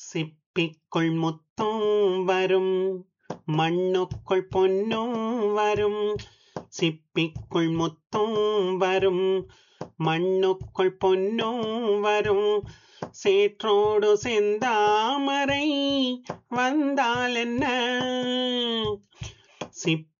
சிப்பிக்குள் முத்தும் வரும், மண்ணுக்குள் பொன்னும் வரும். சிப்பிக்குள் முத்தும் வரும், மண்ணுக்குள் பொன்னும் வரும். சேற்றோடு செந்தாமரை வந்தால் என்ன?